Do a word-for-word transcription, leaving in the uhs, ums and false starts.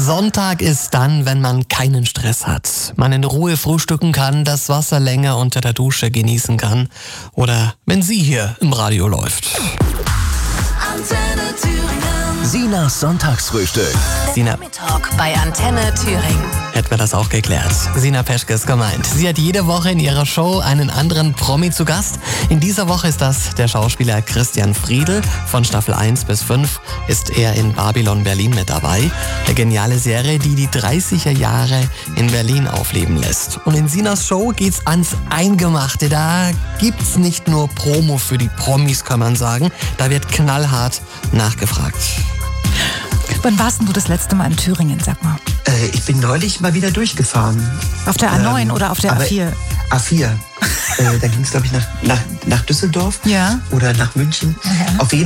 Sonntag ist dann, wenn man keinen Stress hat. Man in Ruhe frühstücken kann, das Wasser länger unter der Dusche genießen kann. Oder wenn sie hier im Radio läuft. Antenne Thüringen. Sinas Sonntagsfrühstück. Sina, Talk bei Antenne Thüringen. hätten wir das auch geklärt. Sina Peschke ist gemeint. Sie hat jede Woche in ihrer Show einen anderen Promi zu Gast. In dieser Woche ist das der Schauspieler Christian Friedl. Von Staffel eins bis fünf ist er in Babylon Berlin mit dabei. Eine geniale Serie, die die dreißiger Jahre in Berlin aufleben lässt. Und in Sinas Show geht's ans Eingemachte. Da gibt's nicht nur Promo für die Promis, kann man sagen. Da wird knallhart nachgefragt. Wann warst denn du das letzte Mal in Thüringen, sag mal? Äh, ich bin neulich mal wieder durchgefahren. Auf der A neun Ähm, oder auf der aber A vier? A vier. äh, da ging es, glaube ich, nach, nach, nach Düsseldorf Ja. oder nach München. Ja. Auf jeden